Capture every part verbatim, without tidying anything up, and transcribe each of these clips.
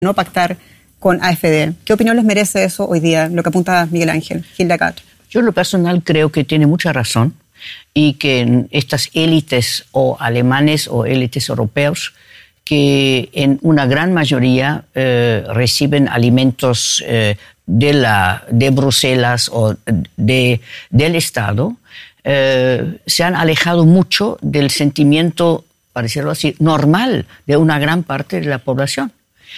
no pactar con A F D. ¿Qué opinión les merece eso hoy día, lo que apunta Miguel Ángel Hildegard? Yo en lo personal creo que tiene mucha razón y que estas élites o alemanes o élites europeos que en una gran mayoría eh, reciben alimentos eh, de, la, de Bruselas o de, del Estado, eh, se han alejado mucho del sentimiento, para decirlo así, normal de una gran parte de la población.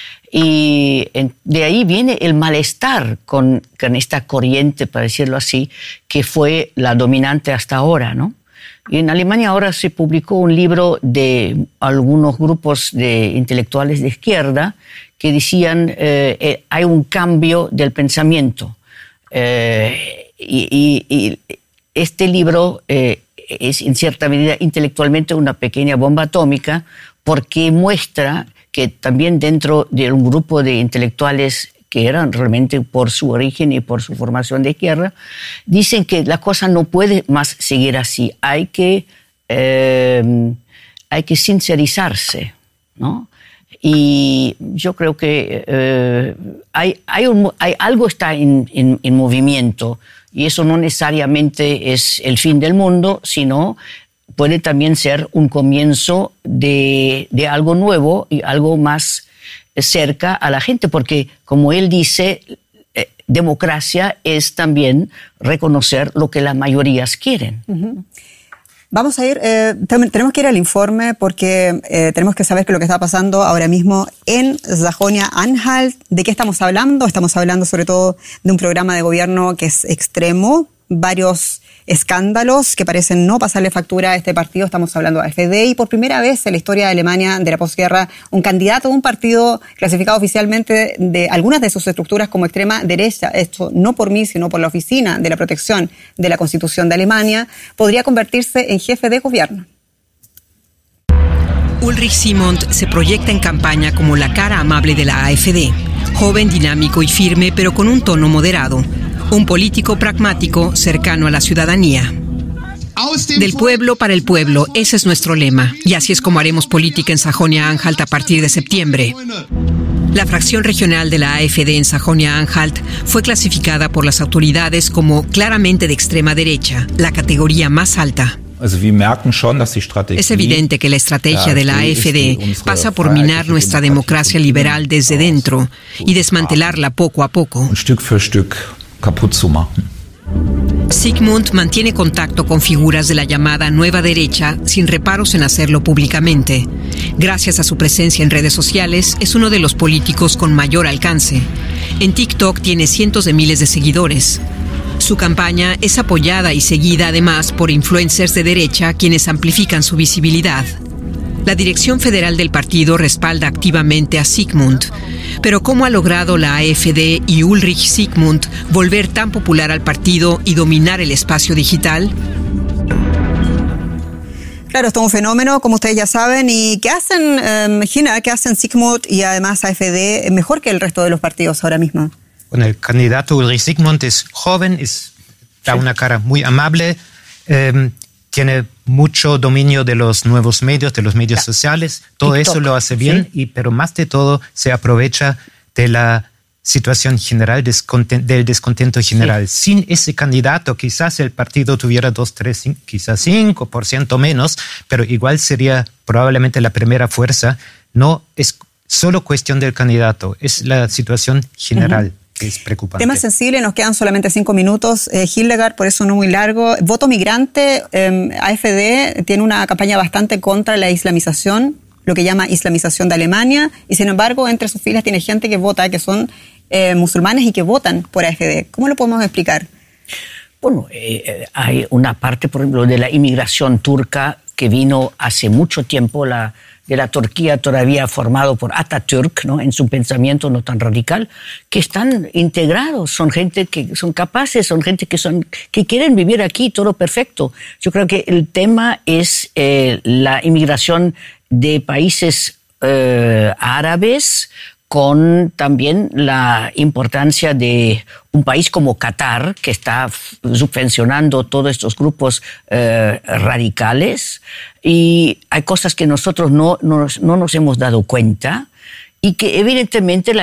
Y de ahí viene el malestar con, con esta corriente, para decirlo así, que fue la dominante hasta ahora, ¿no? Y en Alemania ahora se publicó un libro de algunos grupos de intelectuales de izquierda que decían eh, eh, hay un cambio del pensamiento. Eh, y, y, y este libro eh, es en cierta medida intelectualmente una pequeña bomba atómica porque muestra que también dentro de un grupo de intelectuales que eran realmente por su origen y por su formación de izquierda, dicen que la cosa no puede más seguir así. Hay que, eh, hay que sincerizarse, ¿no? Y yo creo que eh, hay, hay, un, hay algo está en, en, en movimiento y eso no necesariamente es el fin del mundo, sino puede también ser un comienzo de, de algo nuevo y algo más cerca a la gente, porque como él dice, eh, democracia es también reconocer lo que las mayorías quieren. Uh-huh. Vamos a ir, eh, tenemos que ir al informe porque eh, tenemos que saber qué es lo que está pasando ahora mismo en Sajonia-Anhalt. ¿De qué estamos hablando? Estamos hablando sobre todo de un programa de gobierno que es extremo, varios escándalos que parecen no pasarle factura a este partido. Estamos hablando de A F D y por primera vez en la historia de Alemania de la posguerra, un candidato de un partido clasificado oficialmente de algunas de sus estructuras como extrema derecha, esto no por mí, sino por la Oficina de la Protección de la Constitución de Alemania, podría convertirse en jefe de gobierno. Ulrich Simond se proyecta en campaña como la cara amable de la A F D, joven, dinámico y firme, pero con un tono moderado. Un político pragmático cercano a la ciudadanía. Del pueblo para el pueblo, ese es nuestro lema. Y así es como haremos política en Sajonia-Anhalt a partir de septiembre. La fracción regional de la A F D en Sajonia-Anhalt fue clasificada por las autoridades como claramente de extrema derecha, la categoría más alta. Es evidente que la estrategia de la A F D pasa por minar nuestra democracia liberal desde dentro y desmantelarla poco a poco. Sigmund mantiene contacto con figuras de la llamada nueva derecha sin reparos en hacerlo públicamente. Gracias a su presencia en redes sociales, es uno de los políticos con mayor alcance. En TikTok tiene cientos de miles de seguidores. Su campaña es apoyada y seguida además por influencers de derecha quienes amplifican su visibilidad. La dirección federal del partido respalda activamente a Sigmund. Pero ¿cómo ha logrado la A F D y Ulrich Sigmund volver tan popular al partido y dominar el espacio digital? Claro, esto es un fenómeno, como ustedes ya saben. ¿Y qué hacen, eh, Gina, qué hacen Sigmund y además A F D mejor que el resto de los partidos ahora mismo? Bueno, el candidato Ulrich Sigmund es joven, es, da una cara muy amable, eh, tiene mucho dominio de los nuevos medios, de los medios yeah. sociales. Todo TikTok, eso lo hace bien, ¿sí? y, pero más de todo se aprovecha de la situación general, descontent, del descontento general. Sí. Sin ese candidato, quizás el partido tuviera dos, tres, quizás cinco por ciento menos, pero igual sería probablemente la primera fuerza. No es solo cuestión del candidato, es la situación general. Uh-huh. Que es preocupante. Tema sensible, nos quedan solamente cinco minutos. Eh, Hildegard, por eso no muy largo. Voto migrante, eh, A F D tiene una campaña bastante contra la islamización, lo que llama islamización de Alemania, y sin embargo, entre sus filas tiene gente que vota, que son eh, musulmanes y que votan por A F D. ¿Cómo lo podemos explicar? Bueno, eh, hay una parte, por ejemplo, de la inmigración turca que vino hace mucho tiempo, la de la Turquía todavía formado por Atatürk, ¿no? En su pensamiento no tan radical, que están integrados, son gente que son capaces, son gente que son que quieren vivir aquí, todo perfecto. Yo creo que el tema es eh, la inmigración de países eh, árabes, con también la importancia de un país como Qatar, que está subvencionando todos estos grupos eh, radicales. Y hay cosas que nosotros no, no, no nos hemos dado cuenta y que evidentemente la